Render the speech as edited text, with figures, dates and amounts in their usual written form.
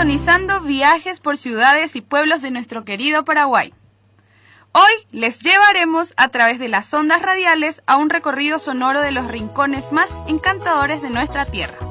protagonizando viajes por ciudades y pueblos de nuestro querido Paraguay. Hoy les llevaremos a través de las ondas radiales a un recorrido sonoro de los rincones más encantadores de nuestra tierra.